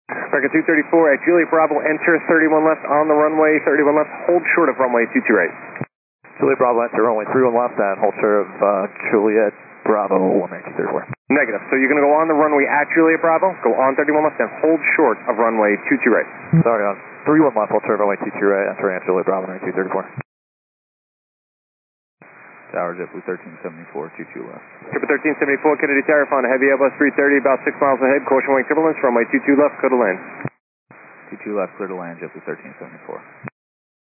American 234 at Juliet Bravo, enter 31 left on the runway, 31 left, hold short of runway 22 right. Juliet Bravo, enter runway 31 left and hold short of Juliet Bravo, 19234. Negative. So you're going to go on the runway at Juliet Bravo, go on 31 left and hold short of runway 22 right. Sorry, on 31 left, hold short of runway 22 right, entering at Juliet Bravo, 9234. Tower JetBlue 1374, 22 left. JetBlue 1374, Kennedy Tower, found a heavy Airbus 330 about 6 miles ahead, caution wing turbulence, runway 22 left, clear to land. 22 left, clear to land, JetBlue 1374.